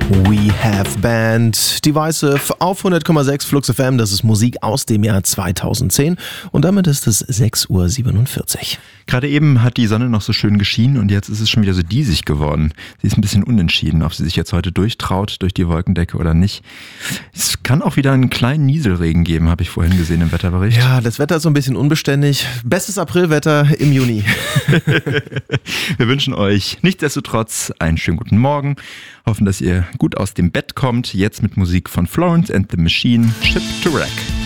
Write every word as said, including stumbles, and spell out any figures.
We Have Band, Divisive auf hundert Komma sechs Flux F M. Das ist Musik aus dem Jahr zweitausendzehn und damit ist es sechs Uhr siebenundvierzig. Gerade eben hat die Sonne noch so schön geschienen und jetzt ist es schon wieder so diesig geworden. Sie ist ein bisschen unentschieden, ob sie sich jetzt heute durchtraut durch die Wolkendecke oder nicht. Es kann auch wieder einen kleinen Nieselregen geben, habe ich vorhin gesehen im Wetterbericht. Ja, das Wetter ist so ein bisschen unbeständig. Bestes Aprilwetter im Juni. Wir wünschen euch nichtsdestotrotz einen schönen guten Morgen. Hoffen, dass ihr gut aus dem Bett kommt. Jetzt mit Musik von Florence and the Machine, Ship to Wreck.